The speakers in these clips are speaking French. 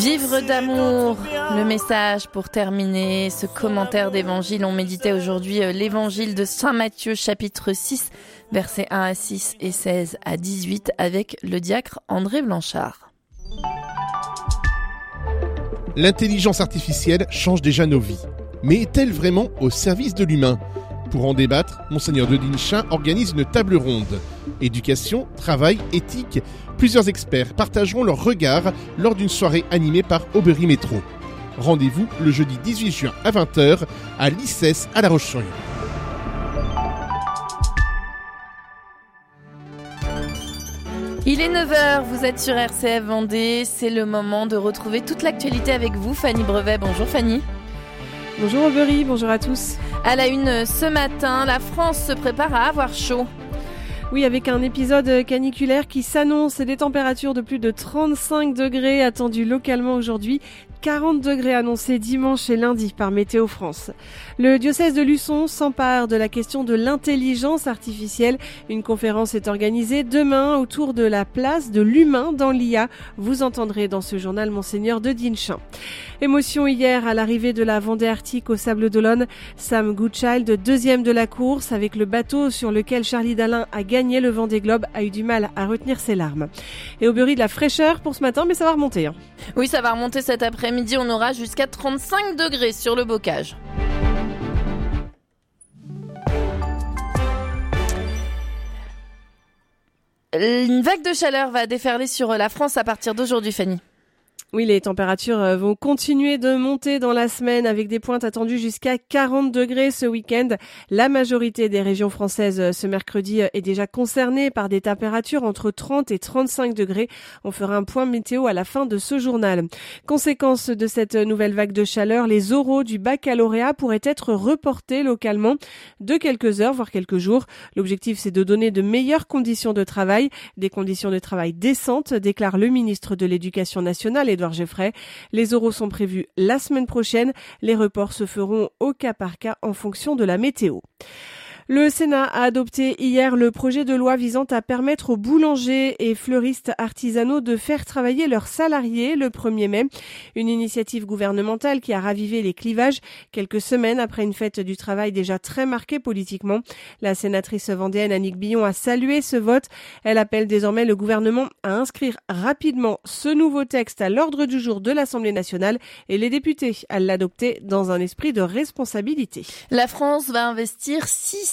Vivre d'amour, le message pour terminer ce commentaire d'évangile. On méditait aujourd'hui l'évangile de Saint Matthieu, chapitre 6, versets 1 à 6 et 16 à 18 avec le diacre André Blanchard. L'intelligence artificielle change déjà nos vies. Mais est-elle vraiment au service de l'humain ? Pour en débattre, Monseigneur de Dinchin organise une table ronde. Éducation, travail, éthique, plusieurs experts partageront leur regard lors d'une soirée animée par Aubery Métro. Rendez-vous le jeudi 18 juin à 20h à l'ICES à La Roche-sur-Yon. Il est 9h, vous êtes sur RCF Vendée, c'est le moment de retrouver toute l'actualité avec vous, Fanny Brevet. Bonjour Fanny. Bonjour Aubery, bonjour à tous. À la une ce matin, la France se prépare à avoir chaud. Oui, avec un épisode caniculaire qui s'annonce et des températures de plus de 35 degrés attendues localement aujourd'hui. 40 degrés annoncés dimanche et lundi par Météo France. Le diocèse de Luçon s'empare de la question de l'intelligence artificielle. Une conférence est organisée demain autour de la place de l'humain dans l'IA. Vous entendrez dans ce journal Monseigneur de Dinchin. Émotion hier à l'arrivée de la Vendée Arctique au Sables-d'Olonne. Sam Goodchild, deuxième de la course, avec le bateau sur lequel Charlie Dalin a gagné le Vendée Globe, a eu du mal à retenir ses larmes. Et Aubery, de la fraîcheur pour ce matin, mais ça va remonter. Oui, ça va remonter cet après-midi. On aura jusqu'à 35 degrés sur le bocage. Une vague de chaleur va déferler sur la France à partir d'aujourd'hui, Fanny. Oui, les températures vont continuer de monter dans la semaine avec des pointes attendues jusqu'à 40 degrés ce week-end. La majorité des régions françaises ce mercredi est déjà concernée par des températures entre 30 et 35 degrés. On fera un point météo à la fin de ce journal. Conséquence de cette nouvelle vague de chaleur, les oraux du baccalauréat pourraient être reportés localement de quelques heures, voire quelques jours. L'objectif, c'est de donner de meilleures conditions de travail, des conditions de travail décentes, déclare le ministre de l'Éducation nationale, Édouard Geoffray. Les oraux sont prévus la semaine prochaine. Les reports se feront au cas par cas en fonction de la météo. Le Sénat a adopté hier le projet de loi visant à permettre aux boulangers et fleuristes artisanaux de faire travailler leurs salariés le 1er mai. Une initiative gouvernementale qui a ravivé les clivages quelques semaines après une fête du travail déjà très marquée politiquement. La sénatrice vendéenne Annick Billon a salué ce vote. Elle appelle désormais le gouvernement à inscrire rapidement ce nouveau texte à l'ordre du jour de l'Assemblée nationale et les députés à l'adopter dans un esprit de responsabilité. La France va investir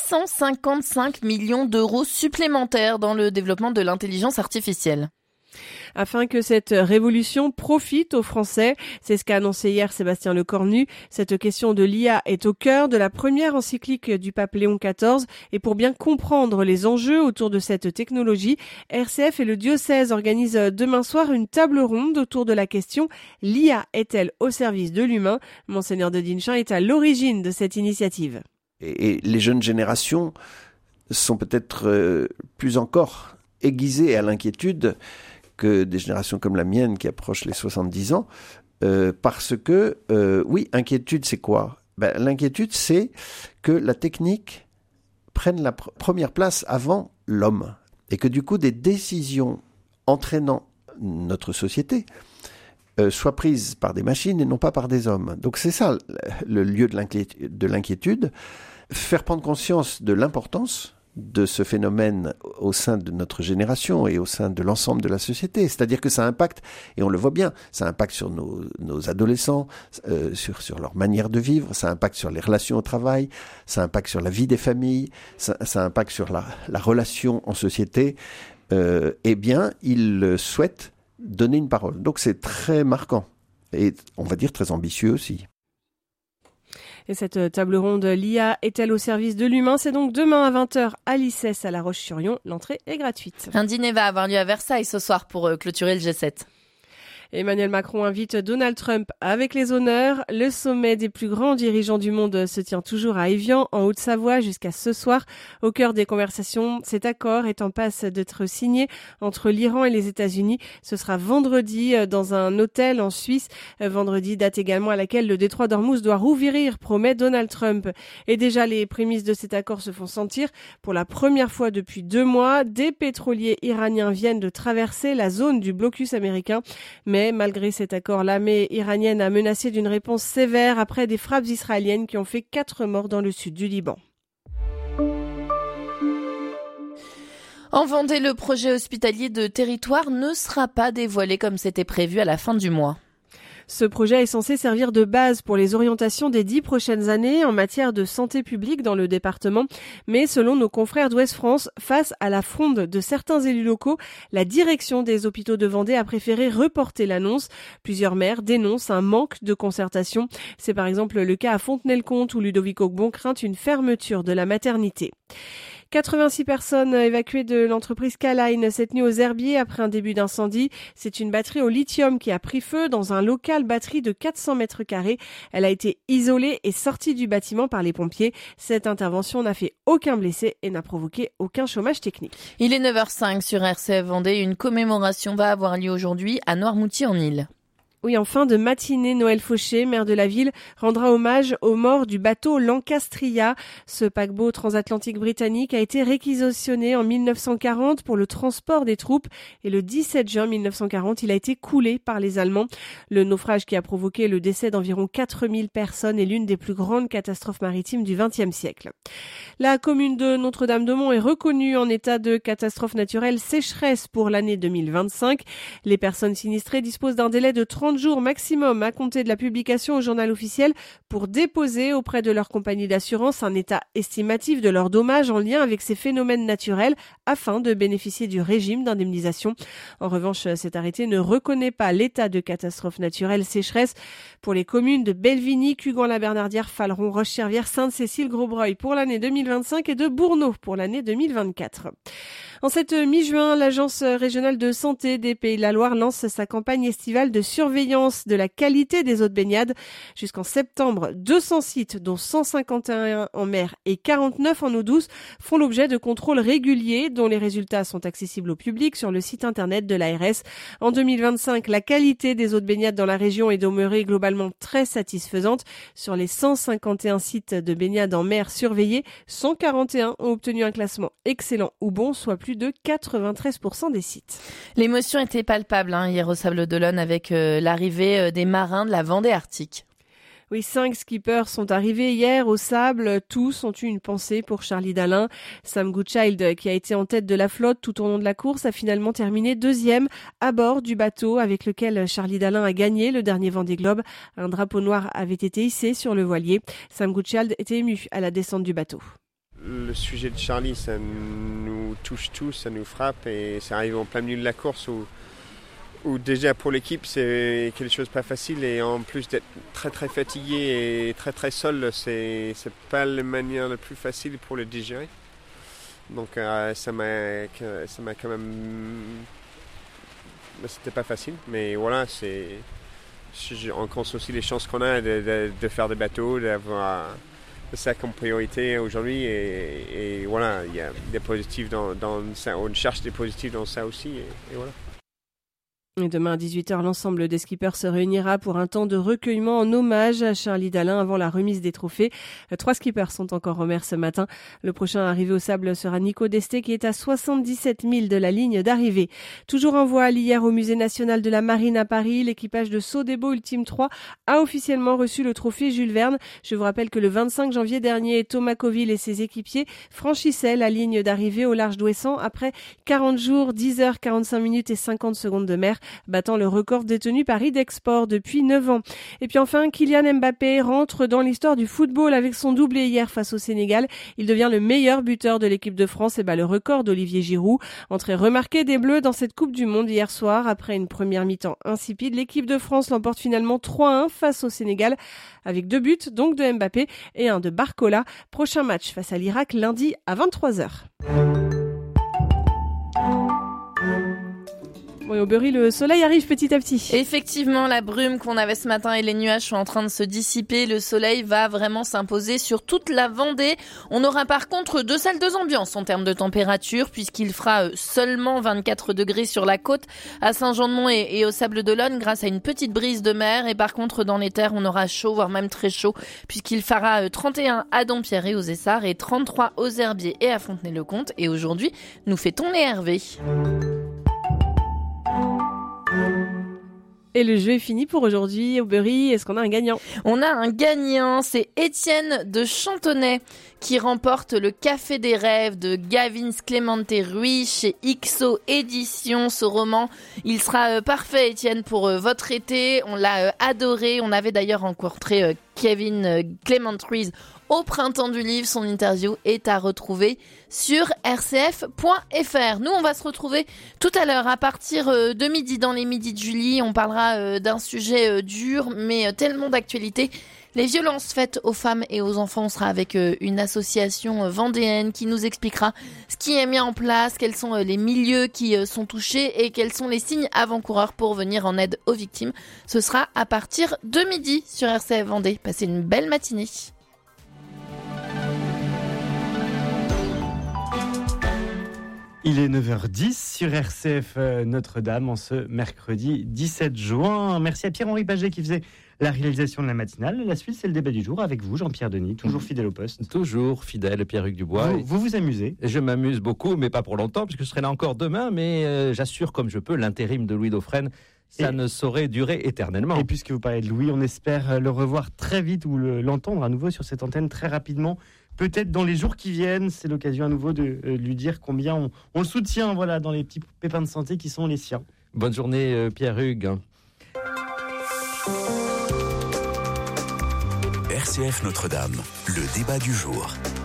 655 millions d'euros supplémentaires dans le développement de l'intelligence artificielle. Afin que cette révolution profite aux Français. C'est ce qu'a annoncé hier Sébastien Lecornu. Cette question de l'IA est au cœur de la première encyclique du pape Léon XIV. Et pour bien comprendre les enjeux autour de cette technologie, RCF et le diocèse organisent demain soir une table ronde autour de la question « L'IA est-elle au service de l'humain ?» Monseigneur de Dinchin est à l'origine de cette initiative. Et les jeunes générations sont peut-être plus encore aiguisées à l'inquiétude que des générations comme la mienne qui approchent les 70 ans, parce que, oui, inquiétude, c'est quoi ? L'inquiétude, c'est que la technique prenne la première place avant l'homme, et que du coup, des décisions entraînant notre société soient prises par des machines et non pas par des hommes. Donc c'est ça le lieu de l'inquiétude. Faire prendre conscience de l'importance de ce phénomène au sein de notre génération et au sein de l'ensemble de la société. C'est-à-dire que ça impacte, et on le voit bien, ça impacte sur nos adolescents, sur leur manière de vivre, ça impacte sur les relations au travail, ça impacte sur la vie des familles, ça impacte sur la relation en société. Eh bien, ils souhaitent donner une parole. Donc c'est très marquant et on va dire très ambitieux aussi. Et cette table ronde, l'IA est-elle au service de l'humain ? C'est donc demain à 20h à l'ICES à La Roche-sur-Yon. L'entrée est gratuite. Un dîner va avoir lieu à Versailles ce soir pour clôturer le G7. Emmanuel Macron invite Donald Trump avec les honneurs. Le sommet des plus grands dirigeants du monde se tient toujours à Évian, en Haute-Savoie, jusqu'à ce soir. Au cœur des conversations, cet accord est en passe d'être signé entre l'Iran et les États-Unis. Ce sera vendredi dans un hôtel en Suisse. Vendredi, date également à laquelle le détroit d'Ormuz doit rouvrir, promet Donald Trump. Et déjà, les prémices de cet accord se font sentir. Pour la première fois depuis 2 mois, des pétroliers iraniens viennent de traverser la zone du blocus américain. Mais mai. Malgré cet accord, l'armée iranienne a menacé d'une réponse sévère après des frappes israéliennes qui ont fait 4 morts dans le sud du Liban. En Vendée, le projet hospitalier de territoire ne sera pas dévoilé comme c'était prévu à la fin du mois. Ce projet est censé servir de base pour les orientations des 10 prochaines années en matière de santé publique dans le département. Mais selon nos confrères d'Ouest France, face à la fronde de certains élus locaux, la direction des hôpitaux de Vendée a préféré reporter l'annonce. Plusieurs maires dénoncent un manque de concertation. C'est par exemple le cas à Fontenay-le-Comte où Ludovic Augbon craint une fermeture de la maternité. 86 personnes évacuées de l'entreprise Caline cette nuit aux Herbiers après un début d'incendie. C'est une batterie au lithium qui a pris feu dans un local batterie de 400 mètres carrés. Elle a été isolée et sortie du bâtiment par les pompiers. Cette intervention n'a fait aucun blessé et n'a provoqué aucun chômage technique. Il est 9h05 sur RCF Vendée. Une commémoration va avoir lieu aujourd'hui à Noirmoutier-en-Île. Oui, en fin de matinée, Noël Fauché, maire de la ville, rendra hommage aux morts du bateau Lancastria. Ce paquebot transatlantique britannique a été réquisitionné en 1940 pour le transport des troupes et le 17 juin 1940, il a été coulé par les Allemands. Le naufrage qui a provoqué le décès d'environ 4000 personnes est l'une des plus grandes catastrophes maritimes du XXe siècle. La commune de Notre-Dame-de-Mont est reconnue en état de catastrophe naturelle sécheresse pour l'année 2025. Les personnes sinistrées disposent d'un délai de 30 jours maximum à compter de la publication au journal officiel pour déposer auprès de leur compagnie d'assurance un état estimatif de leurs dommages en lien avec ces phénomènes naturels afin de bénéficier du régime d'indemnisation. En revanche, cet arrêté ne reconnaît pas l'état de catastrophe naturelle sécheresse pour les communes de Belvigny, Cugan-la-Bernardière, Faleron, Roche-Servière, Sainte-Cécile, Grosbreuil pour l'année 2025 et de Bourneau pour l'année 2024. En cette mi-juin, l'Agence régionale de santé des Pays de la Loire lance sa campagne estivale de surveillance de la qualité des eaux de baignade. Jusqu'en septembre, 200 sites, dont 151 en mer et 49 en eau douce, font l'objet de contrôles réguliers dont les résultats sont accessibles au public sur le site internet de l'ARS. En 2025, la qualité des eaux de baignade dans la région est demeurée globalement très satisfaisante. Sur les 151 sites de baignade en mer surveillés, 141 ont obtenu un classement excellent ou bon, soit plus de 93% des sites. L'émotion était palpable hier au Sable d'Olonne avec l'arrivée des marins de la Vendée Arctique. Oui, 5 skippers sont arrivés hier au Sable. Tous ont eu une pensée pour Charlie Dalin. Sam Goodchild, qui a été en tête de la flotte tout au long de la course, a finalement terminé 2e à bord du bateau avec lequel Charlie Dalin a gagné le dernier Vendée Globe. Un drapeau noir avait été hissé sur le voilier. Sam Goodchild était ému à la descente du bateau. Le sujet de Charlie, ça nous touche tous, ça nous frappe et ça arrive en plein milieu de la course où déjà pour l'équipe c'est quelque chose de pas facile et en plus d'être très très fatigué et très très seul, c'est pas la manière la plus facile pour le digérer. Donc ça m'a quand même... C'était pas facile, mais voilà, on compte aussi les chances qu'on a de faire des bateaux, d'avoir ça comme priorité aujourd'hui et voilà, il y a des positifs dans ça, on cherche des positifs dans ça aussi et voilà. Et demain à 18h, l'ensemble des skippers se réunira pour un temps de recueillement en hommage à Charlie Dalin avant la remise des trophées. 3 skippers sont encore en mer ce matin. Le prochain arrivé au Sable sera Nico Desté qui est à 77 000 de la ligne d'arrivée. Toujours en voile hier au Musée national de la Marine à Paris, l'équipage de Sodebo Ultime 3 a officiellement reçu le trophée Jules Verne. Je vous rappelle que le 25 janvier dernier, Thomas Coville et ses équipiers franchissaient la ligne d'arrivée au large d'Ouessant après 40 jours, 10 heures, 45 minutes et 50 secondes de mer, battant le record détenu par Idexport depuis 9 ans. Et puis enfin, Kylian Mbappé rentre dans l'histoire du football avec son doublé hier face au Sénégal. Il devient le meilleur buteur de l'équipe de France et bat le record d'Olivier Giroud. Entrée remarquée des Bleus dans cette Coupe du Monde hier soir. Après une première mi-temps insipide, l'équipe de France l'emporte finalement 3-1 face au Sénégal avec 2 buts donc de Mbappé et un de Barcola. Prochain match face à l'Irak lundi à 23h. Oui, au Berry, le soleil arrive petit à petit. Effectivement, la brume qu'on avait ce matin et les nuages sont en train de se dissiper. Le soleil va vraiment s'imposer sur toute la Vendée. On aura par contre 2 salles de ambiance en termes de température puisqu'il fera seulement 24 degrés sur la côte à Saint-Jean-de-Mont et au Sable d'Olonne grâce à une petite brise de mer. Et par contre, dans les terres, on aura chaud, voire même très chaud puisqu'il fera 31 à Dampierre et aux Essarts et 33 aux Herbiers et à Fontenay-le-Comte. Et aujourd'hui, nous fêtons les Hervés. Et le jeu est fini pour aujourd'hui. Aubery, est-ce qu'on a un gagnant ? On a un gagnant, c'est Étienne de Chantonnay qui remporte le Café des Rêves de Gavin Clemente Ruiz chez XO Éditions. Ce roman, il sera parfait, Étienne, pour votre été. On l'a adoré. On avait d'ailleurs rencontré Kevin Clement Ruiz au Printemps du Livre. Son interview est à retrouver sur rcf.fr. Nous, on va se retrouver tout à l'heure à partir de midi dans les midis de Julie. On parlera d'un sujet dur, mais tellement d'actualité. Les violences faites aux femmes et aux enfants. On sera avec une association vendéenne qui nous expliquera ce qui est mis en place, quels sont les milieux qui sont touchés et quels sont les signes avant-coureurs pour venir en aide aux victimes. Ce sera à partir de midi sur RCF Vendée. Passez une belle matinée. Il est 9h10 sur RCF Notre-Dame en ce mercredi 17 juin. Merci à Pierre-Henri Paget qui faisait la réalisation de la matinale. La suite, c'est le débat du jour avec vous, Jean-Pierre Denis, toujours fidèle au poste. Toujours fidèle, Pierre-Hugues Dubois. Vous amusez ? Je m'amuse beaucoup, mais pas pour longtemps, puisque je serai là encore demain. Mais j'assure comme je peux, l'intérim de Louis Dauphren, ça ne saurait durer éternellement. Et puisque vous parlez de Louis, on espère le revoir très vite ou l'entendre à nouveau sur cette antenne très rapidement. Peut-être dans les jours qui viennent, c'est l'occasion à nouveau de lui dire combien on le soutient dans les petits pépins de santé qui sont les siens. Bonne journée, Pierre-Hugues. RCF Notre-Dame, le débat du jour.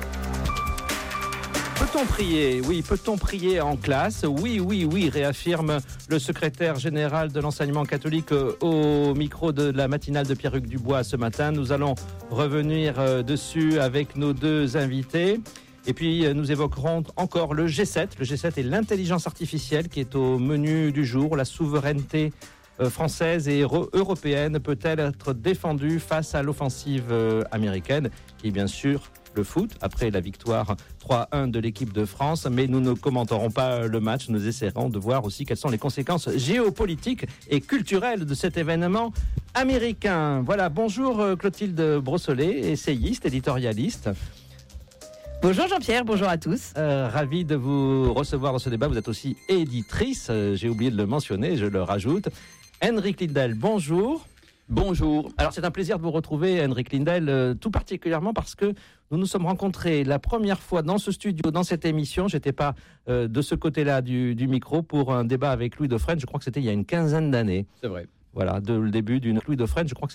Peut-on prier ? Oui, peut-on prier en classe ? Oui, réaffirme le secrétaire général de l'enseignement catholique au micro de la matinale de Pierre-Hugues Dubois ce matin. Nous allons revenir dessus avec nos deux invités. Et puis, nous évoquerons encore le G7. Le G7 et l'intelligence artificielle qui est au menu du jour. La souveraineté française et européenne peut-elle être défendue face à l'offensive américaine qui est bien sûr le foot, après la victoire 3-1 de l'équipe de France, mais nous ne commenterons pas le match, nous essaierons de voir aussi quelles sont les conséquences géopolitiques et culturelles de cet événement américain. Voilà, bonjour Clotilde Brossolet, essayiste, éditorialiste. Bonjour Jean-Pierre, bonjour à tous. Ravi de vous recevoir dans ce débat, vous êtes aussi éditrice, j'ai oublié de le mentionner, je le rajoute. Henrik Lindell, bonjour. Bonjour. Alors c'est un plaisir de vous retrouver, Henrik Lindell, tout particulièrement parce que nous nous sommes rencontrés la première fois dans ce studio, dans cette émission. J'étais pas de ce côté-là du micro pour un débat avec Louis Dauphren. Je crois que c'était il y a une quinzaine d'années. C'est vrai. Voilà, le début d'une Louis Dauphren. Je crois que